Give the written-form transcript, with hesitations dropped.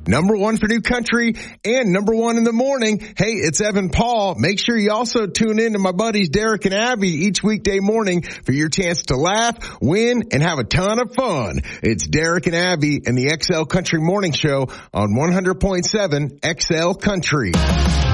number one for new country and number one in the morning. Hey, it's Evan Paul. Make sure you also tune in to my buddies Derek and Abby each weekday morning for your chance to laugh, win, and have a ton of fun. It's Derek and Abby and the XL Country Morning Show on 100.7 XL Country.